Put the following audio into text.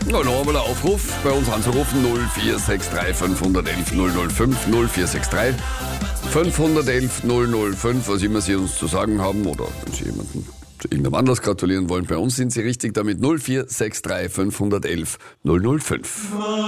Ja, noch einmal der Aufruf, bei uns anzurufen 0463 511 005, 0463 511 005, was immer Sie uns zu sagen haben oder wenn Sie jemanden zu irgendeinem Anlass gratulieren wollen. Bei uns sind Sie richtig damit 0463 511 005.